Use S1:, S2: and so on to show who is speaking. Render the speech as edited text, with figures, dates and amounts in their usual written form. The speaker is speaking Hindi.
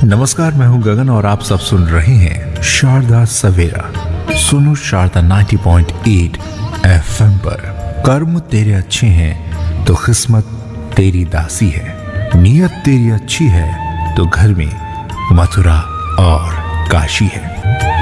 S1: नमस्कार, मैं हूं गगन और आप सब सुन रहे हैं शारदा सवेरा। सुनो शारदा 90.8 FM पर। कर्म तेरे अच्छे हैं तो किस्मत तेरी दासी है, नीयत तेरी अच्छी है तो घर में मथुरा और काशी है।